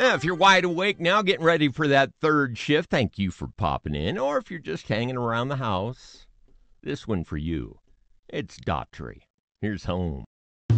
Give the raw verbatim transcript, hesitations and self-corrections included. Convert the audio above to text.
Yeah, if you're wide awake now, getting ready for that third shift, thank you for popping in. Or if you're just hanging around the house, this one for you. It's Daughtry. Here's home.